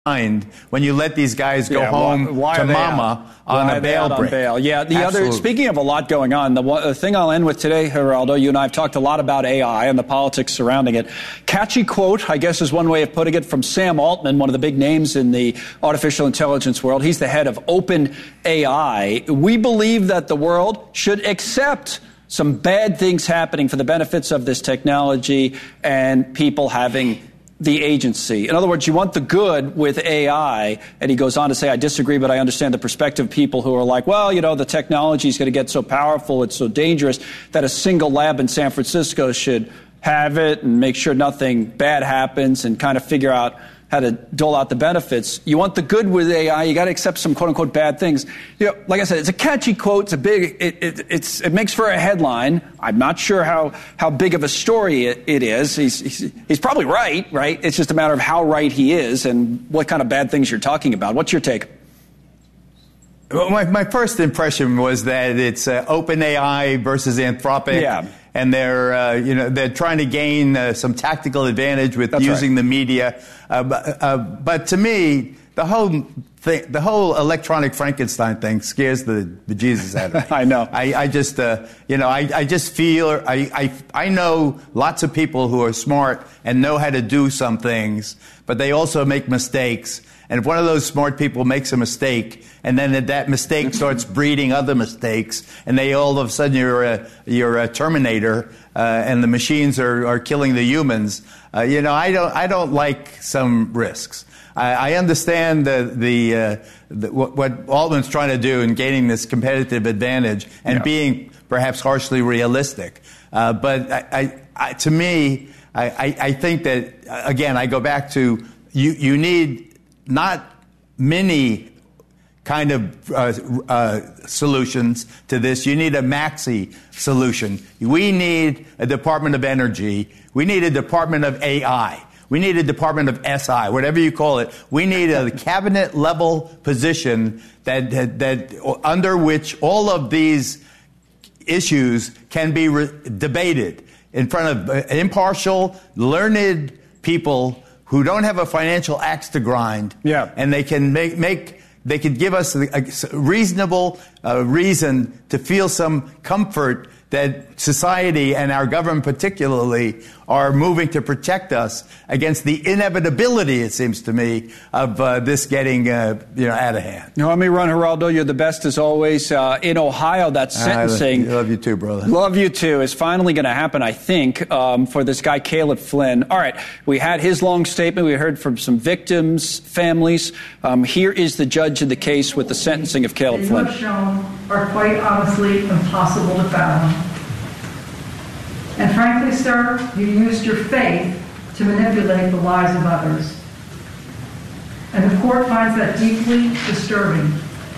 when you let these guys go home to mama on a bail break. Yeah, speaking of a lot going on, the thing I'll end with today, Geraldo, you and I have talked a lot about AI and the politics surrounding it. Catchy quote, I guess is one way of putting it, from Sam Altman, one of the big names in the artificial intelligence world. He's the head of OpenAI. We believe that the world should accept some bad things happening for the benefits of this technology and people having the agency. In other words, you want the good with AI. And he goes on to say, I disagree, but I understand the perspective of people who are like, well, the technology is going to get so powerful, it's so dangerous, that a single lab in San Francisco should have it and make sure nothing bad happens and kind of figure out how to dole out the benefits. You want the good with AI, you got to accept some quote-unquote bad things. Like I said, it's a catchy quote. It's a big. It makes for a headline. I'm not sure how big of a story it is. He's probably right. It's just a matter of how right he is and what kind of bad things you're talking about. What's your take? Well, my first impression was that it's OpenAI versus Anthropic. Yeah. And they're trying to gain some tactical advantage with using the media. But to me, the whole electronic Frankenstein thing scares the bejesus out of me. I know. I just feel I know lots of people who are smart and know how to do some things, but they also make mistakes. And if one of those smart people makes a mistake, and then that mistake starts breeding other mistakes, and all of a sudden you're a Terminator, and the machines are killing the humans. I don't like some risks. I understand what Altman's trying to do in gaining this competitive advantage and being perhaps harshly realistic. But to me, I think that, again, I go back to you need not many kind of solutions to this. You need a maxi solution. We need a Department of Energy. We need a Department of AI. We need a Department of SI, whatever you call it. We need a cabinet level position that under which all of these issues can be debated in front of impartial, learned people who don't have a financial axe to grind. Yeah. And they can they could give us a reasonable reason to feel some comfort that society and our government particularly are moving to protect us against the inevitability, it seems to me, of this getting out of hand. Let me run, Geraldo. You're the best as always. In Ohio, that sentencing. I love you too, brother. Love you too. Is finally going to happen, I think, for this guy, Caleb Flynn. All right. We had his long statement. We heard from some victims' families. Here is the judge in the case with the sentencing of Caleb Flynn. You have shown are quite honestly impossible to fathom. And frankly, sir, you used your faith to manipulate the lives of others. And the court finds that deeply disturbing.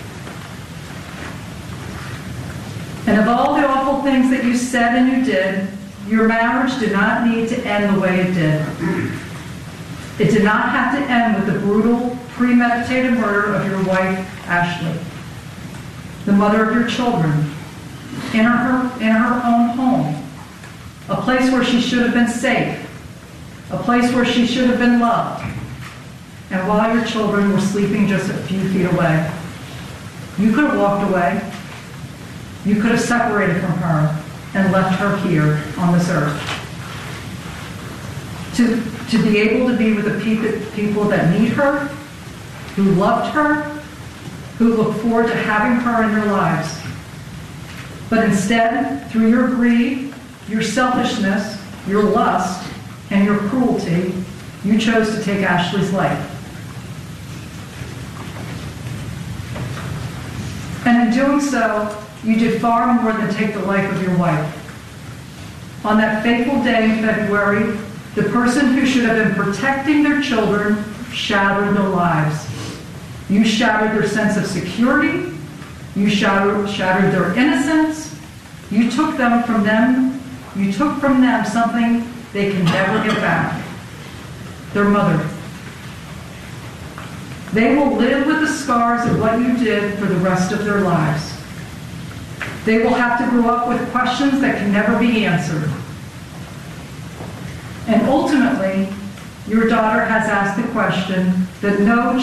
And of all the awful things that you said and you did, your marriage did not need to end the way it did. It did not have to end with the brutal, premeditated murder of your wife, Ashley, the mother of your children, in her own home. A place where she should have been safe. A place where she should have been loved. And while your children were sleeping just a few feet away. You could have walked away. You could have separated from her and left her here on this earth. To be able to be with the people that need her, who loved her, who look forward to having her in their lives. But instead, through your greed, your selfishness, your lust, and your cruelty, you chose to take Ashley's life. And in doing so, you did far more than take the life of your wife. On that fateful day in February, the person who should have been protecting their children shattered their lives. You shattered their sense of security. You shattered their innocence. You took from them something they can never get back. Their mother. They will live with the scars of what you did for the rest of their lives. They will have to grow up with questions that can never be answered. And ultimately, your daughter has asked the question, that no